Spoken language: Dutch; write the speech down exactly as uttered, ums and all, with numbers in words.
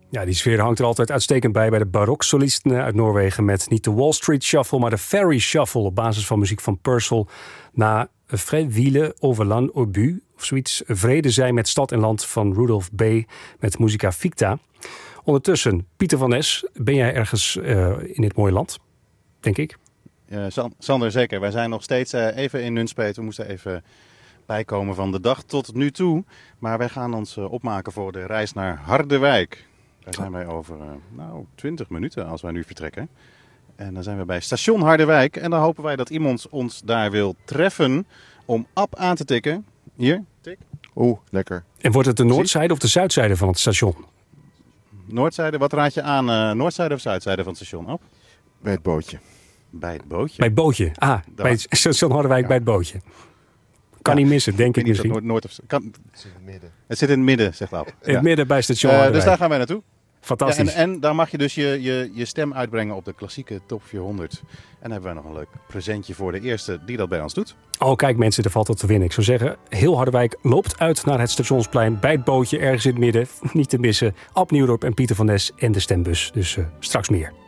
Ja, die sfeer hangt er altijd uitstekend bij bij de baroksolisten uit Noorwegen met niet de Wall Street Shuffle, maar de Ferry Shuffle op basis van muziek van Purcell na Vrede over land au but of zoiets. Vrede zijn met stad en land van Rudolf B. met Musica Ficta. Ondertussen, Pieter van Nes, ben jij ergens uh, in dit mooie land, denk ik? Uh, Sander, zeker. Wij zijn nog steeds uh, even in Nunspeet. We moesten even bijkomen van de dag tot nu toe. Maar wij gaan ons uh, opmaken voor de reis naar Harderwijk. Daar zijn wij over uh, nou, twintig minuten als wij nu vertrekken. En dan zijn we bij station Harderwijk. En dan hopen wij dat iemand ons daar wil treffen om app aan te tikken. Hier, tik. Oeh, lekker. En wordt het de noordzijde of de zuidzijde van het station? Noordzijde, wat raad je aan? Uh, noordzijde of zuidzijde van het station, Ab? Bij het bootje. Bij het bootje? Bij het bootje. Ah, Daar. bij het station Harderwijk ja. bij het bootje. Kan ja. niet missen, denk ik, ik misschien. Noord, Noord of, kan, het zit in het midden. Het zit in het midden, zegt Ab. In het ja. midden bij station uh, Harderwijk. Dus daar gaan wij naartoe. Fantastisch. Ja, en, en daar mag je dus je, je, je stem uitbrengen op de klassieke top vierhonderd. En dan hebben wij nog een leuk presentje voor de eerste die dat bij ons doet. Oh, kijk mensen, er valt wat te winnen. Ik zou zeggen, heel Harderwijk loopt uit naar het stationsplein bij het bootje ergens in het midden. Niet te missen, Ab Nieuwdorp en Pieter van Nes en de stembus. Dus uh, straks meer.